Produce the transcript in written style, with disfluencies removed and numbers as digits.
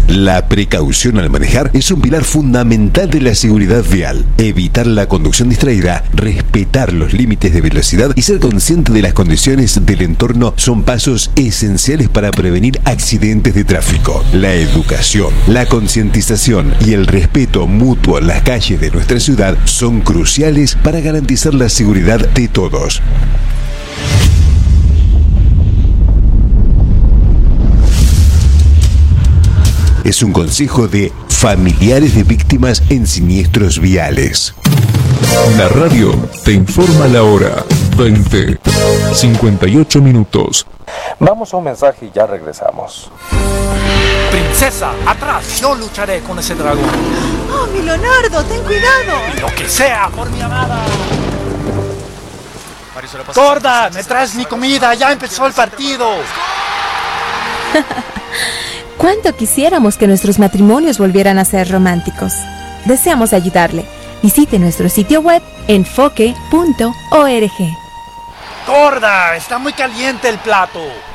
La precaución al manejar es un pilar fundamental de la seguridad vial. Evitar la conducción distraída, respetar los límites de velocidad y ser consciente de las condiciones del entorno son pasos esenciales para prevenir accidentes de tráfico. La educación, la concientización y el respeto mutuo en las calles de nuestra ciudad son cruciales para garantizar la seguridad de todos. Es un consejo de familiares de víctimas en siniestros viales. La radio te informa la hora. 20:58 minutos. Vamos a un mensaje y ya regresamos. Princesa, atrás, yo lucharé con ese dragón. ¡Oh, mi Leonardo, ten cuidado! Lo que sea, por mi amada. Gorda, me traes mi comida, ya empezó el partido. Cuánto quisiéramos que nuestros matrimonios volvieran a ser románticos. Deseamos ayudarle. Visite nuestro sitio web enfoque.org. Gorda, está muy caliente el plato.